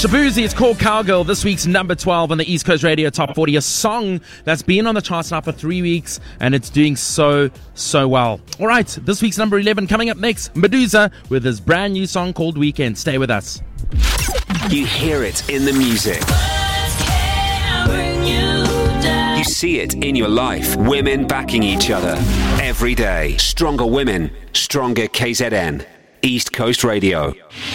Shabuzi, it's called Cowgirl, this week's number 12 on the East Coast Radio Top 40, a song that's been on the charts now for 3 weeks, and it's doing so well. All right, this week's number 11 coming up next, Meduza with his brand new song called Weekend. Stay with us. You hear it in the music. You see it in your life. Women backing each other every day. Stronger women, stronger KZN. East Coast Radio.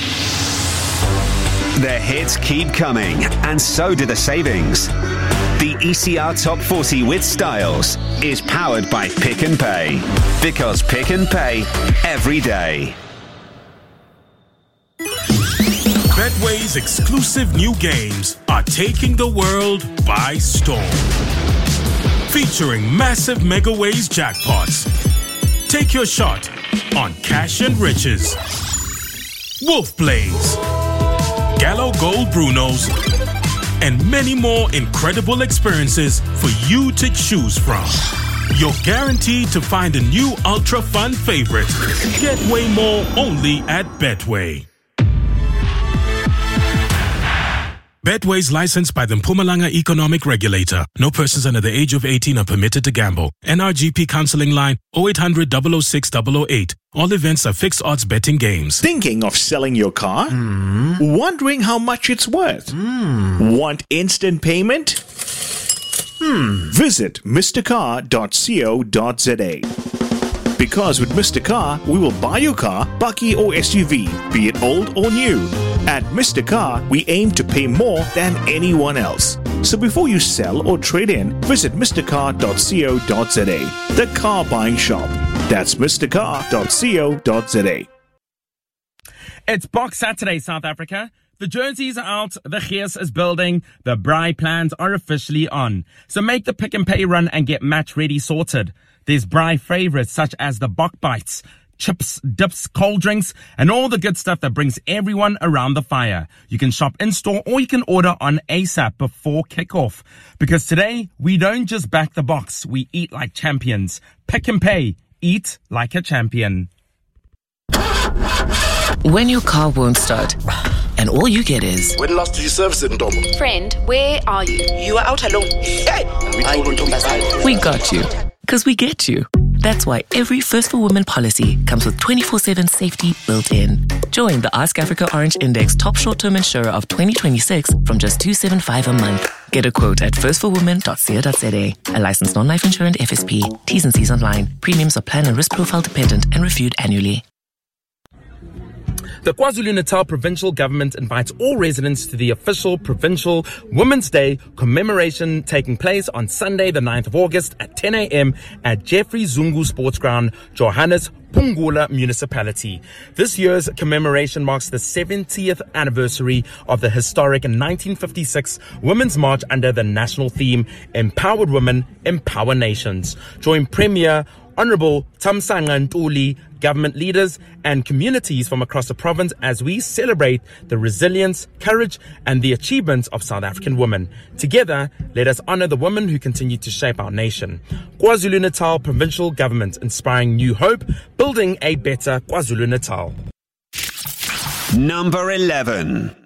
The hits keep coming, and so do the savings. The ECR Top 40 with Styles is powered by Pick and Pay. Because Pick and Pay every day. Betway's exclusive new games are taking the world by storm. Featuring massive Megaways jackpots. Take your shot on Cash and Riches, Wolf Blaze, Gallo Gold Brunos, and many more incredible experiences for you to choose from. You're guaranteed to find a new ultra fun favorite. Get way more only at Betway. Betway is licensed by the Mpumalanga Economic Regulator. No persons under the age of 18 are permitted to gamble. NRGP counseling line 0800 006 008. All events are fixed odds betting games. Thinking of selling your car? Wondering how much it's worth? Want instant payment? Visit mrcar.co.za. Because with Mr. Car, we will buy your car, bakkie or SUV, be it old or new. At Mr. Car, we aim to pay more than anyone else. So before you sell or trade in, visit mrcar.co.za. The car buying shop. That's mrcar.co.za. It's Box Saturday, South Africa. The jerseys are out, the gears is building, the braai plans are officially on. So make the Pick and Pay run and get match ready sorted. There's braai favorites such as the Bok Bites, chips, dips, cold drinks, and all the good stuff that brings everyone around the fire. You can shop in-store or you can order on ASAP before kickoff. Because today, we don't just back the box, we eat like champions. Pick and Pay, eat like a champion. When your car won't start, and all you get is... When last did you service it, Ndomo? Friend, where are you? You are out alone. Hey! We got you. Because we get you. That's why every First for Women policy comes with 24/7 safety built in. Join the Ask Africa Orange Index top short-term insurer of 2026 from just $275 a month. Get a quote at firstforwomen.co.za. A licensed non-life insurance FSP. T's and C's online. Premiums are plan and risk profile dependent and reviewed annually. The KwaZulu-Natal provincial government invites all residents to the official Provincial Women's Day commemoration taking place on Sunday, the 9th of August at 10 a.m. at Jeffrey Zungu Sports Ground, Johannes Pungula Municipality. This year's commemoration marks the 70th anniversary of the historic 1956 Women's March under the national theme, Empowered Women, Empower Nations. Join Premier Honorable Thamsanqa Ntuli, government leaders and communities from across the province as we celebrate the resilience, courage and the achievements of South African women. Together, let us honor the women who continue to shape our nation. KwaZulu-Natal Provincial Government, inspiring new hope, building a better KwaZulu-Natal. Number 11.